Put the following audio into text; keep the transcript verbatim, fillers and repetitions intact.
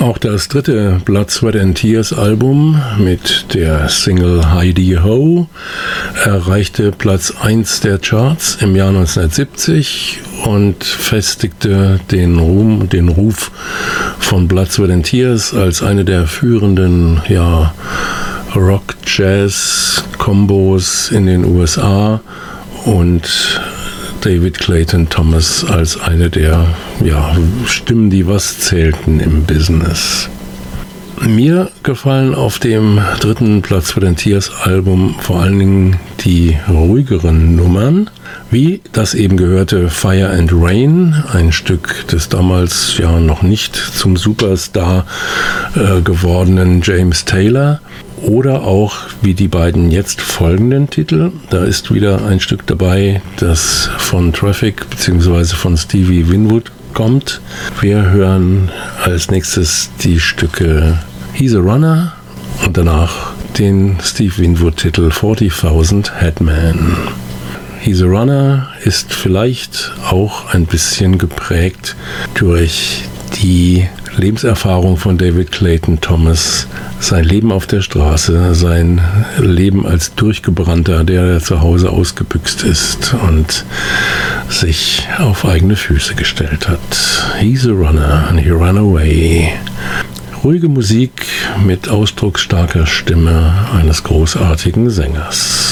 Auch das dritte Blood, Sweat and Tears Album mit der Single Heidi Ho erreichte Platz eins der Charts im Jahr neunzehnhundertsiebzig und festigte den Ruhm, den Ruf von Blood, Sweat and Tears als eine der führenden, ja, Rock-Jazz-Kombos in den U S A und David Clayton Thomas als eine der, ja, Stimmen, die was zählten im Business. Mir gefallen auf dem dritten Blood, Sweat and Tears Album vor allen Dingen die ruhigeren Nummern, wie das eben gehörte Fire and Rain, ein Stück des damals ja noch nicht zum Superstar äh, gewordenen James Taylor. Oder auch wie die beiden jetzt folgenden Titel. Da ist wieder ein Stück dabei, das von Traffic bzw. von Stevie Winwood kommt. Wir hören als nächstes die Stücke He's a Runner und danach den Steve Winwood-Titel forty thousand Headman. He's a Runner ist vielleicht auch ein bisschen geprägt durch die Lebenserfahrung von David Clayton Thomas, sein Leben auf der Straße, sein Leben als Durchgebrannter, der zu Hause ausgebüxt ist und sich auf eigene Füße gestellt hat. He's a runner and he ran away. Ruhige Musik mit ausdrucksstarker Stimme eines großartigen Sängers.